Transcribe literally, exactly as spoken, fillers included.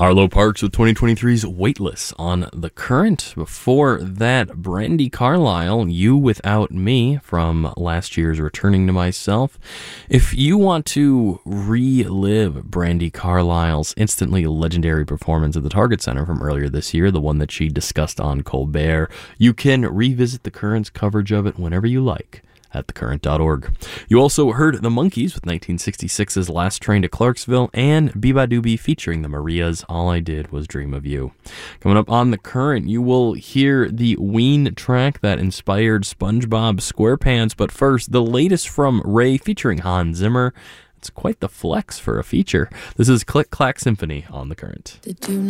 Arlo Parks with twenty twenty-three's Weightless on The Current. Before that, Brandi Carlile, You Without Me, from last year's Returning to Myself. If you want to relive Brandi Carlile's instantly legendary performance at the Target Center from earlier this year, the one that she discussed on Colbert, you can revisit The Current's coverage of it whenever you like at the current dot org. You also heard the Monkees with nineteen sixty-six's Last Train to Clarksville and Biba Doobie featuring the Marias, All I Did Was Dream of You. Coming up on The Current, you will hear the Ween track that inspired SpongeBob SquarePants, but first, the latest from Ray featuring Hans Zimmer. It's quite the flex for a feature. This is Click Clack Symphony on The Current. Did you know